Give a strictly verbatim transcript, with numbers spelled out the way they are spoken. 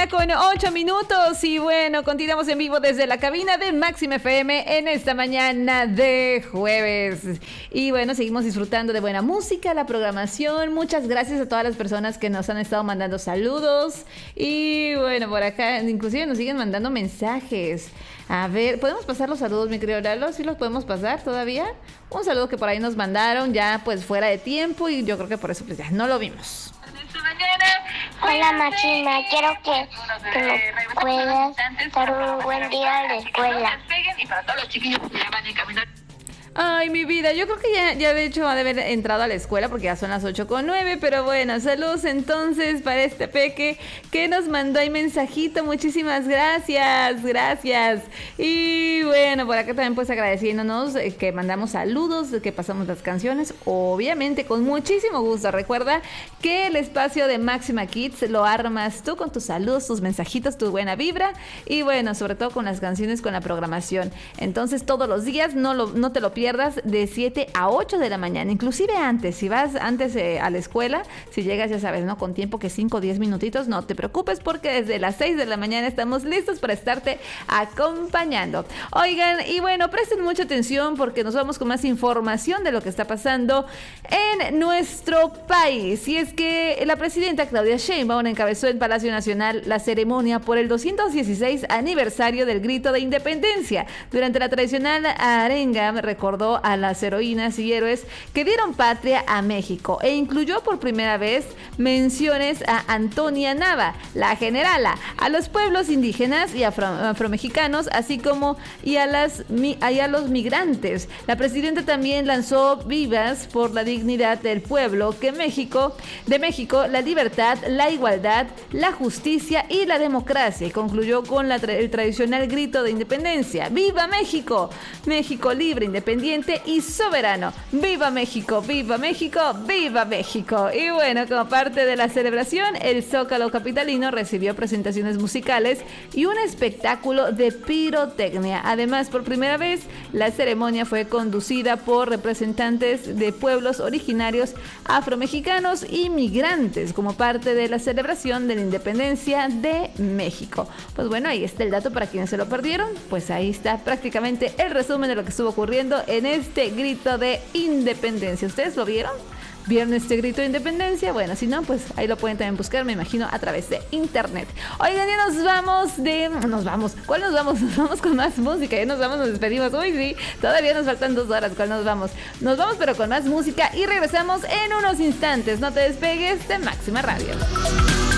mañana con ocho minutos y bueno, continuamos en vivo desde la cabina de Máxima F M en esta mañana de jueves. Y bueno, seguimos disfrutando de buena música, la programación. Muchas gracias a todas las personas que nos han estado mandando saludos. Y bueno, por acá inclusive nos siguen mandando mensajes. A ver, ¿podemos pasar los saludos, mi querido Lalo? ¿Sí los podemos pasar todavía? Un saludo que por ahí nos mandaron ya pues fuera de tiempo y yo creo que por eso pues ya no lo vimos. Hola Máxima, quiero que, que me puedas dar un buen día a la escuela. Y para todos los chiquillos que ya van en camino. Ay, mi vida, yo creo que ya, ya de hecho ha de haber entrado a la escuela porque ya son las ocho con nueve, pero bueno, saludos entonces para este peque que nos mandó ahí mensajito, muchísimas gracias, gracias. Y bueno, por acá también pues agradeciéndonos eh, que mandamos saludos, que pasamos las canciones, obviamente con muchísimo gusto. Recuerda que el espacio de Máxima Kids lo armas tú con tus saludos, tus mensajitos, tu buena vibra y bueno, sobre todo con las canciones, con la programación. Entonces todos los días no, lo, no te lo pierdas de siete a ocho de la mañana, inclusive antes, si vas antes eh, a la escuela, si llegas ya sabes, ¿no? Con tiempo que cinco o diez minutitos, no te preocupes porque desde las seis de la mañana estamos listos para estarte acompañando. Oigan, y bueno, presten mucha atención porque nos vamos con más información de lo que está pasando en nuestro país. Y es que la presidenta Claudia Sheinbaum encabezó en Palacio Nacional la ceremonia por el doscientos dieciséis aniversario del Grito de Independencia. Durante la tradicional arenga recordó a las heroínas y héroes que dieron patria a México e incluyó por primera vez menciones a Antonia Nava, la generala, a los pueblos indígenas y afro, afromexicanos, así como y a, las, y a los migrantes. La presidenta también lanzó vivas por la dignidad del pueblo que México, de México, la libertad, la igualdad, la justicia y la democracia, y concluyó con la, el tradicional grito de independencia: ¡Viva México! México libre, independiente y soberano. ¡Viva México! ¡Viva México! ¡Viva México! Y bueno, como parte de la celebración, el Zócalo capitalino recibió presentaciones musicales y un espectáculo de pirotecnia. Además, por primera vez, la ceremonia fue conducida por representantes de pueblos originarios afromexicanos y migrantes como parte de la celebración de la independencia de México. Pues bueno, ahí está el dato para quienes se lo perdieron. Pues ahí está prácticamente el resumen de lo que estuvo ocurriendo en este grito de independencia. ¿Ustedes lo vieron? ¿Vieron este grito de independencia? Bueno, si no, pues ahí lo pueden también buscar, me imagino, a través de internet. Oigan, ya nos vamos de... Nos vamos. ¿Cuál nos vamos? Nos vamos con más música. Ya nos vamos, nos despedimos. Uy, sí, todavía nos faltan dos horas. ¿Cuál nos vamos? Nos vamos, pero con más música y regresamos en unos instantes. No te despegues de Máxima Radio.